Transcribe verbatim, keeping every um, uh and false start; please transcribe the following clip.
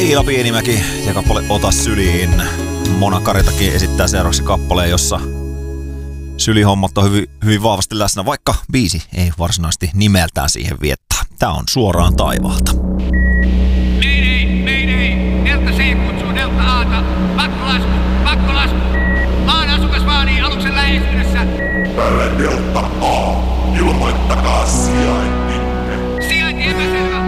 Iila Pienimäki ja kappale Ota syliin. Mona Karitakin esittää seuraavaksi kappaleen, jossa sylihommat on hyvin, hyvin vahvasti läsnä, vaikka biisi ei varsinaisesti nimeltään siihen viettää. Tää on Suoraan taivaalta. Mayday, mayday, Delta C kutsuu Delta Aata. Pakkolasku, pakkolasku.